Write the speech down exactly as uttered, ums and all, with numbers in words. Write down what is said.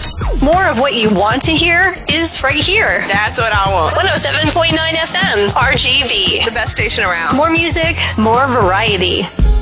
More of what you want to hear is right here. That's what I want. one oh seven point nine F M, R G V. The best station around. More music, more variety.